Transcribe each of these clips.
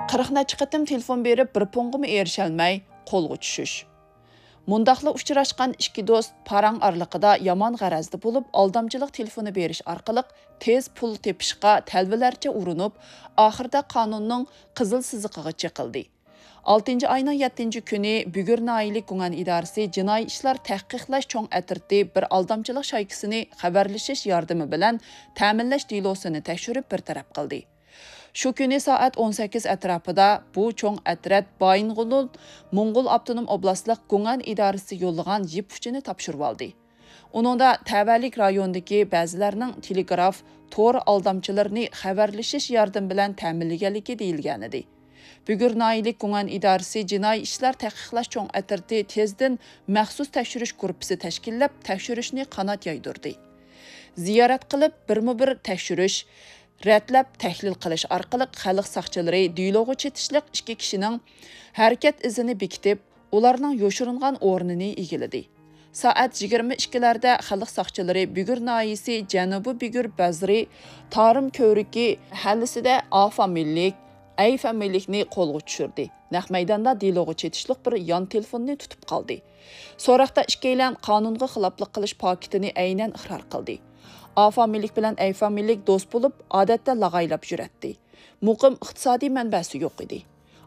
40 neçə qitim telefon berib bir punğumu erişəlməy qolğu düşüş. Mundaqla uçraşqan ikki dost parang arlıqida yaman g'arazda bo'lib, aldamchilik telefoni berish orqali tez pul tepishga talvalarcha urinib, oxirida qonunning qizil siziqiga chiqildi. 6 ayning 7 kuni Bugur Noyilik Guman idorasi jinoiy ishlar tahqiqlash cho'ng atirti bir aldamchilik shaykisini xabarlashish yordami bilan ta'minlash delosini tekshirib bir taraf qildi. Şu kuni soat 18 atrofida bu cho'ng atrat Baying'ul Mo'ng'ul Abtonom oblastlik Guman idorasi yo'llagan yip uchini topshirib oldi. Uningda tavallik rayondagi ba'zilarning telegraf tor aldamchilarini xabarlashish yordami bilan ta'minlaganligi deyilgan edi. Bugur Noyilik Guman idorasi jinoiy ishlar tahqiqlash cho'ng atirti tezdan maxsus tekshirish guruhi tashkillab, tekshirishni qanot yoydirdi. Ziyorat qilib, birma-bir tekshirish rətlab təhlil qilish orqali xalq saqchilari dialogu chetishliq ikki kishining harakat izini bekitib, ularning yo'shiringan o'rnini egiladi. Soat 22larda xalq saqchilari Bugur noyisi Janubiy Bugur Bazri Tarim ko'riki hallisida A familiyalik, A familiyalikni qo'lga tushirdi. Naq maydonda dialogu chetishliq bir yon telefonni tutib qoldi. So'roqda ikkilan qonunga xiloflik qilish paketini aynan iqror qildi. A familiyalik bilan A familiyalik do'st bo'lib, odatda lag'aylab yuradi. Muqim iqtisodiy manbasi yo'q edi.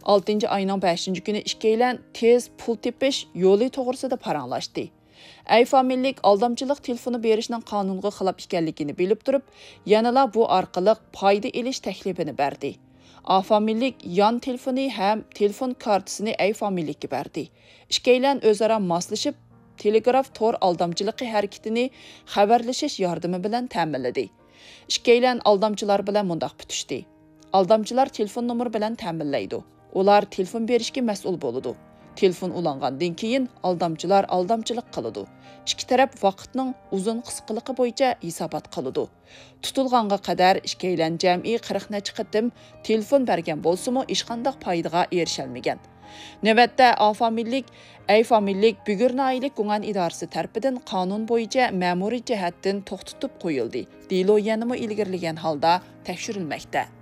6 ayning 5 kuni ikkilan tez pul tepish yo'li to'g'risida paranglashdi. A familiyalik aldamchilik telefoni berishning qonunga xilof ekanligini bilib turib, yanala bu orqali foyda elish taklifini berdi. A familiyalik yon telefoni ham telefon kartasini A familiyalikka berdi. Ikkilan o'zaro moslashib telegraf tor aldamchiligi harakatini xabarlashish yordami bilan ta'minladi. Ikkilan aldamchilar bilan mundaq bitishdi. Aldamchilar telefon nomeri bilan ta'minlaydi. Ular telefon berishga mas'ul bo'ladi. Telefon ulangandan keyin aldamchilar aldamchilik qiladi. Ikki taraf vaqtning uzun qisqaligi bo'yicha hisobot qiladi. Tutilganga qadar ikkilan jami 40 necha qitim telefon bergan bo'lsa-mu, hech qanday foydaga erishalmagan. Navbatda A familiyalik Bugur Noyilik Guman idorasi tarafidan qonun bo'yicha ma'muriy jihatdan to'xtatib qo'yildi. Delo yanama ilgirlagan holda tekshirilmoqda.